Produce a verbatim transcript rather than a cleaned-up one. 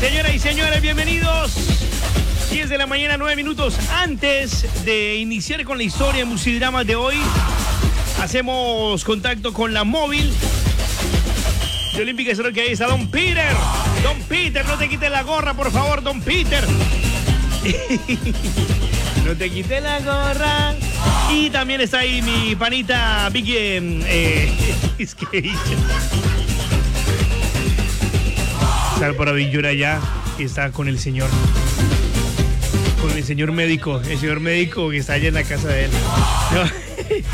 Señoras y señores, bienvenidos. diez de la mañana, nueve minutos antes de iniciar con la historia de Musidramas de hoy. Hacemos contacto con la móvil de Olímpica Estéreo, que ahí está Don Peter. Don Peter, no te quites la gorra, por favor, Don Peter. No te quites la gorra. Y también está ahí mi panita Vicky. Eh, es que está por Avillara ya, y está con el señor. Con el señor médico, el señor médico que está allá en la casa de él. No.